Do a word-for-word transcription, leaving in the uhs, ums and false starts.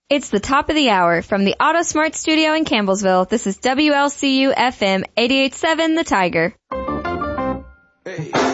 It's the top of the hour from the AutoSmart studio in Campbellsville. This is W L C U F M eighty-eight point seven The Tiger. Hey.